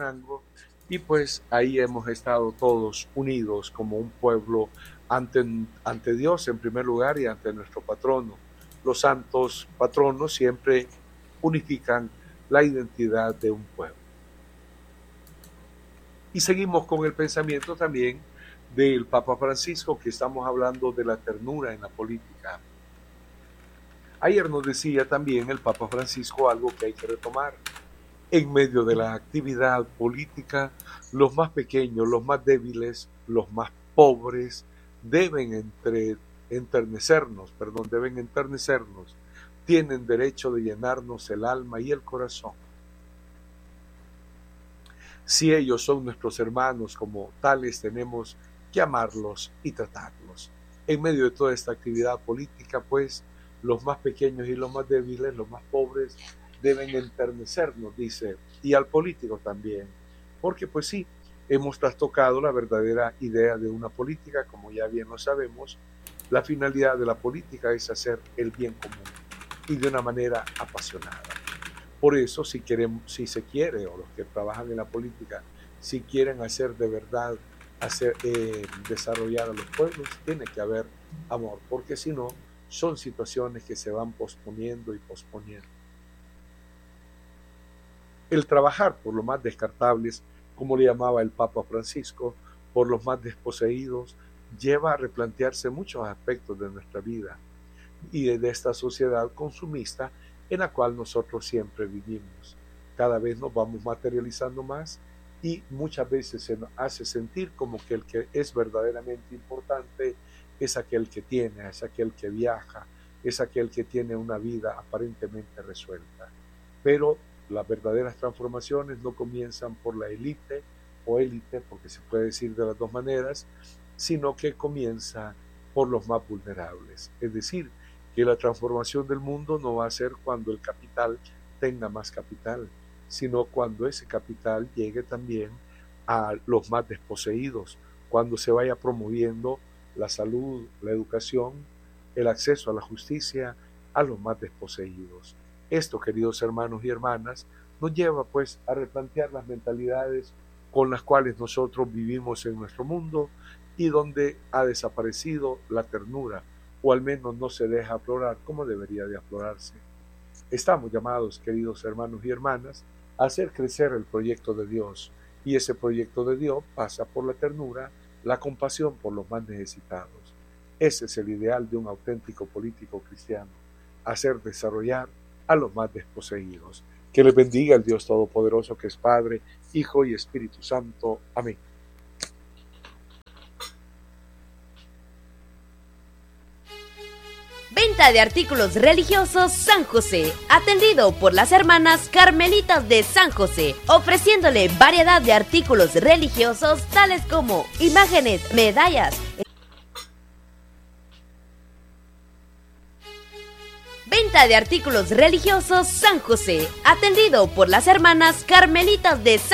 Quetzaltenango, y pues ahí hemos estado todos unidos como un pueblo ante Dios en primer lugar y ante nuestro patrono. Los santos patronos siempre unifican la identidad de un pueblo. Y seguimos con el pensamiento también del Papa Francisco, que estamos hablando de la ternura en la política. Ayer nos decía también el Papa Francisco algo que hay que retomar. En medio de la actividad política, los más pequeños, los más débiles, los más pobres deben enternecernos, tienen derecho de llenarnos el alma y el corazón. Si ellos son nuestros hermanos, como tales tenemos que amarlos y tratarlos. En medio de toda esta actividad política, pues, los más pequeños y los más débiles, los más pobres, deben enternecernos, dice, y al político también, porque pues sí, hemos trastocado la verdadera idea de una política, como ya bien lo sabemos. La finalidad de la política es hacer el bien común y de una manera apasionada. Por eso, si se quiere, o los que trabajan en la política, si quieren hacer de verdad, desarrollar a los pueblos, tiene que haber amor, porque si no, son situaciones que se van posponiendo y posponiendo. El trabajar por los más descartables, como le llamaba el Papa Francisco, por los más desposeídos, lleva a replantearse muchos aspectos de nuestra vida y de esta sociedad consumista en la cual nosotros siempre vivimos. Cada vez nos vamos materializando más y muchas veces se nos hace sentir como que el que es verdaderamente importante es aquel que tiene, es aquel que viaja, es aquel que tiene una vida aparentemente resuelta. Pero las verdaderas transformaciones no comienzan por la élite, porque se puede decir de las dos maneras, sino que comienza por los más vulnerables. Es decir, que la transformación del mundo no va a ser cuando el capital tenga más capital, sino cuando ese capital llegue también a los más desposeídos, cuando se vaya promoviendo la salud, la educación, el acceso a la justicia a los más desposeídos. Esto, queridos hermanos y hermanas, nos lleva pues a replantear las mentalidades con las cuales nosotros vivimos en nuestro mundo y donde ha desaparecido la ternura, o al menos no se deja aflorar como debería de aflorarse. Estamos llamados, queridos hermanos y hermanas, a hacer crecer el proyecto de Dios, y ese proyecto de Dios pasa por la ternura, la compasión por los más necesitados. Ese es el ideal de un auténtico político cristiano, hacer desarrollar a los más desposeídos. Que les bendiga el Dios Todopoderoso, que es Padre, Hijo y Espíritu Santo. Amén. Venta de artículos religiosos San José, atendido por las hermanas Carmelitas de San José, ofreciéndole variedad de artículos religiosos tales como imágenes, medallas. Venta de artículos religiosos San José, atendido por las hermanas Carmelitas de San